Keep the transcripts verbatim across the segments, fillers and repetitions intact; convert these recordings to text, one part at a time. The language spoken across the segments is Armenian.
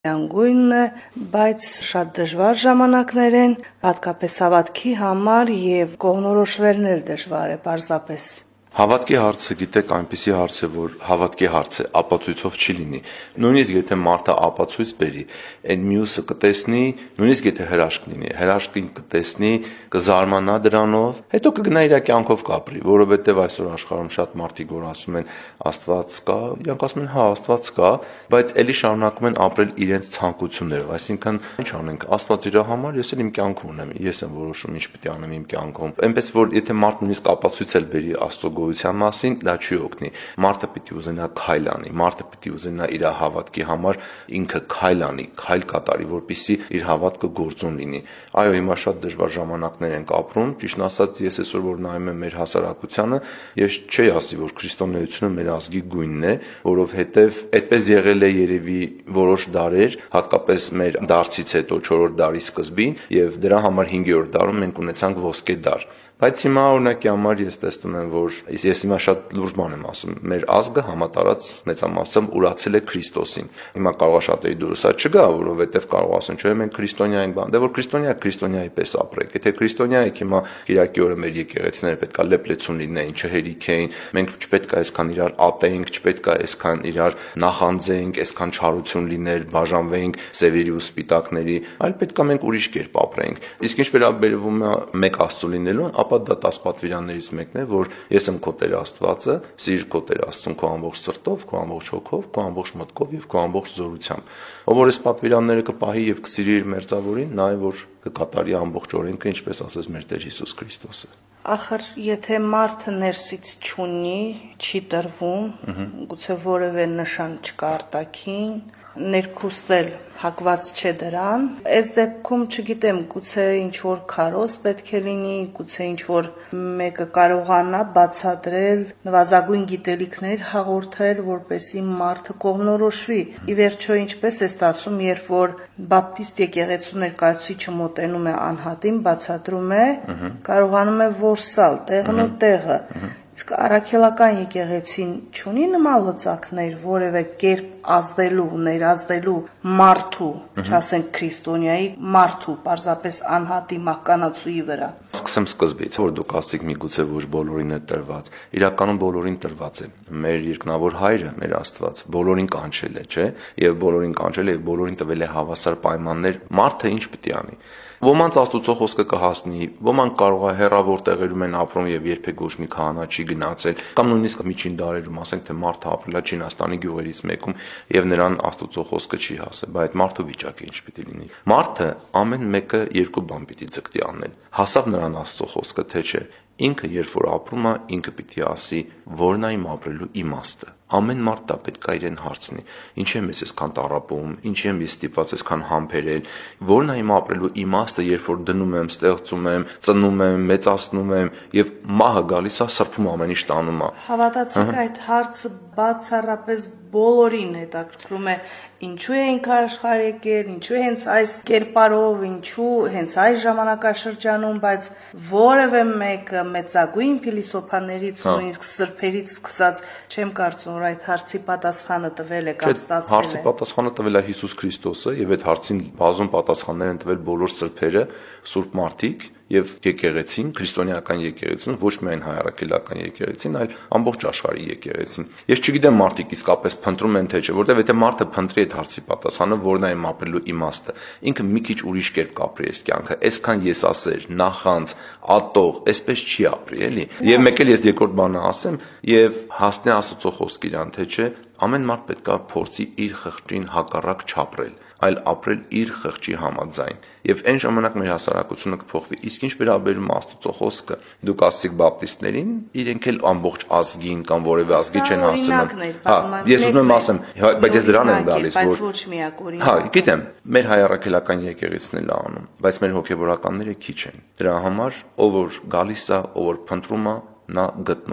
Գույնն է, բայց շատ դժվար ժամանակներ են, հատկապես հավատքի համար եւ կողմնորոշվելն էլ դժվար է պարզապես։ Հավատքի հարցը, գիտեք, այնպիսի հարց է, որ հավատքի հարց է, ապացույցով չի լինի։ Նույնիսկ եթե մարդը ապացույց բերի, այն մյուսը կտեսնի, նույնիսկ եթե հրաշք լինի, հրաշքին կտեսնի, կզարմանա դրանով, հետո կգնա իր կյանքով կապրի, որովհետև այսօր աշխարհում շատ մարդիկ որ ասում են Աստված կա, իրանք ասում են հա Աստված կա, բայց ելի շարունակում են ապրել իրենց ցանկություններով, այսինքն ինչ անենք, Աստված իր համար, ես էլ իմ կյանքում ունեմ, ես եմ որոշում ինչ պետք է անեմ իմ կյանքում։ Այնպես որ եթե մարդը նույնիսկ ապացույց էլ բերի Աստծո գոյության մասին, դա չի օգնի։ Մարդը պիտի ուզենա քայլ անի, մարդը պիտի ուզենա իր հավատքի համար ինքը քայլ անի, քայլ կատարի, որպեսզի իր հավատքը գործուն լինի։ Այո, հիմա շատ դժվար ժամանակներ ենք ապրում, ճիշտն ասած, ես այսօր որ նայում եմ մեր հասարակությանը, ես չի ասի, որ քրիստոնեությունը մեր ազգի գույնն է, որովհետև այդպես եղել է երևի որոշ դարեր, հատկապես մեր դարձից հետո չորրորդ դարի սկզբին, եւ դրա համար հինգերորդ դարում մենք ունեցանք ոսկե դար։ Բայց հիմա օրինակի համար ես տեսնում եմ, որ ես հիմա շատ լուրջ բան եմ ասում, մեր ազգը համատարած մեծամասամբ ուրացել է Քրիստոսին։ Հիմա կարող է շատերի դուրս այդ չգա, որովհետև կարող ասեն, չէ, մենք քրիստոնյա ենք, բան, դե որ քրիստոնյա քրիստոնյայի պես ապրեք։ Եթե քրիստոնյա եք, հիմա Կիրակի օրը մեր եկեղեցիները պետք է լեփլեցուն լինեին, չհերիքեին, մենք չպետք է այսքան իրար ատենք, չպետք է այսքան իրար նախանձենք, այսքան չարություն լիներ, բաժանվենք սևերի ու սպիտակների, այլ պետք է մենք ուրիշ կերպ ապրենք։ Իսկ ինչ վերաբերվում է մեկ Աստծո լինելուն, ապա դա տասը պատվիրաններից մեկն է, որ ես եմ քո Տեր Աստվածը, սիր քո Տեր Աստծուն քո ամբողջ սրտով, քո ամբողջ հոգով, քո ամբողջ մտքով եւ քո ամբողջ զորությամբ։ Ով որ այս պատվիրանները կպահի եւ կսիրի իր մերձավորին, նա է որ կկատարի ամբողջ օրենքը, ինչպես ասեց մեր Տեր Հիսուս Քրիստոսը։ Ախր եթե մարդը ներսից չունի, չի տրվում, գուցե որևէ նշան չկա արտաքին, ներքուստել հակված չէ դրան, այս դեպքում չգիտեմ, գուցե ինչ որ քարոզ պետք է լինի, գուցե ինչ որ մեկը կարողանա բացատրել, նվազագույն գիտելիքներ հաղորդել, որպեսզի մարդը կողմնորոշվի։ Ի վերջո ինչպես է ստացվում, երբ որ բապտիստ եկեղեցու ներկայացուցիչը մոտենում է անհատին, բացատրում է, կարողանում է որսալ տեղն ու տեղը։ Իսկ առաքելական եկեղեցին չունի նման լծակներ, որևէ կերպ ազդելու, ներազդելու մարդու, չասենք քրիստոնյայի, մարդու, պարզապես անհատի մահկանացուի վրա։ Սկսեմ սկզբից, որ դուք ասեք միգուցե ոչ բոլորին է տրված։ Իրականում բոլորին տրված է։ Մեր երկնավոր Հայրը, մեր Աստված, բոլորին կանչել է, չէ՞, եւ բոլորին կանչել է եւ բոլորին տվել է հավասար պայմաններ։ Մարդը ինչ պիտի անի։ Ոմանց Աստուծո խոսքը կհասնի, ոմանք կարող է հեռավոր տեղերում են ապրում եւ երբեք ոչ մի քահանա չի գնացել, կամ նույնիսկ միջին դարերում ասենք թե մարդը ապրել է Չինաստանի գյուղերից մեկում եւ նրան Աստուծո խոսքը չի հասել, բայց մարդու վիճակը ինչ պիտի լինի։ Մարդը ամեն մեկը երկու բան պիտի ձգտի անել։ Հասավ նրան Աստծո խոսքը, թե չէ։ Ինքը երբ որ ապրում է, ինքը պիտի ասի, որն է իմ ապրելու իմաստը։ Ամեն մարդ դա պետք է իրեն հարցնի։ Ինչի՞ եմ ես այսքան տառապում, ինչի՞ եմ ես ստիպված այսքան համբերել, որն է իմ ապրելու իմաստը, երբ որ դնում եմ, ստեղծում եմ, ծնում եմ, մեծացնում եմ եւ մահը գալիս է, սրբում ամեն ինչ տանում է։ Հավատացեք, այդ հարցը բացառապես բոլորին հետաքրքրում է, ինչու ենք աշխարհ եկել, ինչու հենց այս կերպարով, ինչու հենց այս ժամանակաշրջանում, բայց որևէ մեկը մեծագույն փիլիսոփաներից, նույնիսկ սրբերից սկսած, չեմ կարծում, որ այդ հարցի պատասխանը տվել է կամ ստացել է։ Հարցի պատասխանը տվել է Հիսուս Քրիստոսը եւ այդ հարցին բազում պատասխաններ են տվել բոլոր սրբերը, սուրբ մարդիկ եւ եկեղեցին, քրիստոնեական եկեղեցին, ոչ միայն հայարակելական եկեղեցին, այլ ամբողջ աշխարհի եկեղեցին։ Ես չգիտեմ մարդիկ իսկապես փնտրում են թե չէ, որտեվ եթե մարդը փնտրի այդ հարցի պատասխանը, որն է իմ ապրելու իմաստը, ինքը մի քիչ ուրիշ կերպ կապրի այս կյանքը, այսքան եսասեր, նախանձ, ատող, այսպես չի ապրի, էլի։ Եվ մեկ էլ ես երկրորդ բանը ասեմ եւ հասնի Աստծո խոսք իրան, թե չէ, ամեն մարդ պետք է փորձի իր խղճին հակառակ չապրել, այլ ապրել իր խղճի համաձայն։ Եվ այն ժամանակ մեր հասարակությունը կփոխվի։ Իսկ ինչ վերաբերում Աստծո խոսքը, դուք ասացիք բապտիստներին, իրենք էլ ամբողջ ազգին կամ որևէ ազգի չեն հասնում։ Հա, ես ուզում եմ ասեմ, բայց ես դրան եմ գալիս, որ բայց ոչ միակ օրինակ։ Հա, գիտեմ, մեր հայարակելական եկեղեցին էլ անում, բայց մեր հոգևորականները քիչ են։ Դրա համար ով որ գալիս է, ով որ փնտրում է, նա գտնում է։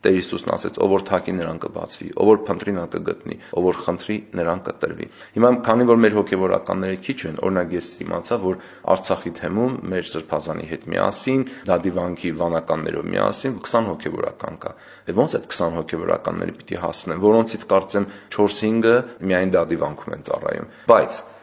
Տեր Հիսուսն ասեց, ով որ թակի նրան կբացվի, ով որ փնտրի նա կգտնի, ով որ խնդրի նրան կտրվի։ Հիմա քանի որ մեր հոգևորականները քիչ են, օրինակ ես իմացա, որ Արցախի թեմում մեր Սրբազանի հետ միասին, Դադիվանքի վանականներով միասին քսան հոգևորական կա։ Եվ ոնց այդ քսան հոգևորականները պիտի հասնեն, որոնցից կարծեմ չորս հինգը միայն Դադիվանքում են ծառայում։ Բայց